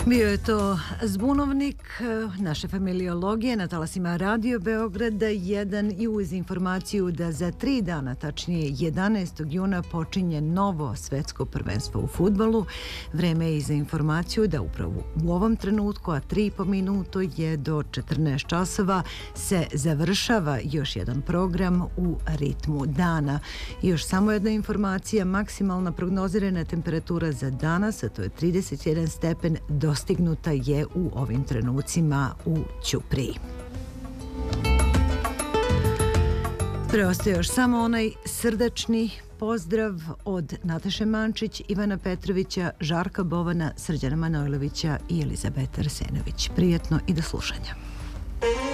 Bio je to zbunovnik naše familiologije na talasima Radio Beograda 1 i uz informaciju da za 3 dana, tačnije 11. juna, počinje novo svetsko prvenstvo u fudbalu. Vreme je i za informaciju da upravo u ovom trenutku, a 3,5 minuto je do 14 časova, se završava još jedan program u ritmu dana. I još samo jedna informacija, maksimalna prognozirana temperatura za danas, a to je 31 stepen, dostignuta je u ovim trenucima u Ćupriji. Preostaje još samo onaj srdačni pozdrav od Nataše Mančić, Ivana Petrovića, Žarka Bovana, Srđana Manojlovića i Elizabete Arsenović. Prijetno i do slušanja.